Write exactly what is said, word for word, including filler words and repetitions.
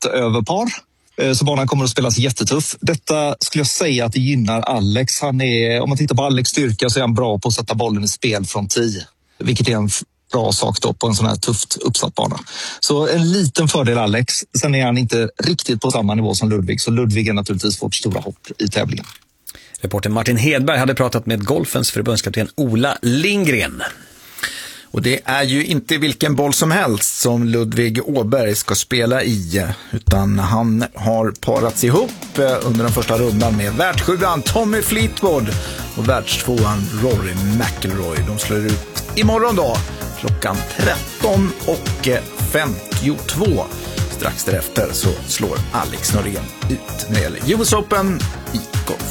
lättöverpar. Så banan kommer att spelas jättetuff. Detta skulle jag säga att det gynnar Alex. Han är, om man tittar på Alex styrka så är han bra på att sätta bollen i spel från tio. Vilket är en bra sak då på en sån här tufft uppsatt bana. Så en liten fördel Alex. Sen är han inte riktigt på samma nivå som Ludvig. Så Ludvig är naturligtvis vårt stora hopp i tävlingen. Reporter Martin Hedberg hade pratat med golfens förbundskapten Ola Lindgren. Och det är ju inte vilken boll som helst som Ludvig Åberg ska spela i, utan han har parats ihop under den första rundan med världssjuan Tommy Fleetwood och världstvåan Rory McIlroy. De slår ut imorgon då klockan tretton och femtiotvå. Strax därefter så slår Alex Norén ut när det gäller U S Open i golf.